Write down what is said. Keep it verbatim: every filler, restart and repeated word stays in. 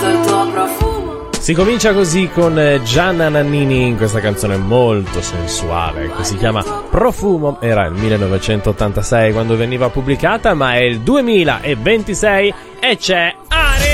sento il tuo profumo. Si comincia così con Gianna Nannini in questa canzone molto sensuale che si chiama Profumo. Era il millenovecentottantasei quando veniva pubblicata, ma è il duemilaventisei e c'è